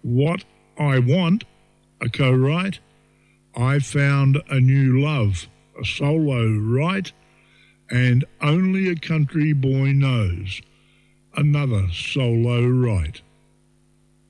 What I Want, a co-write. I Found a New Love, a solo write. And Only a Country Boy Knows, another solo write.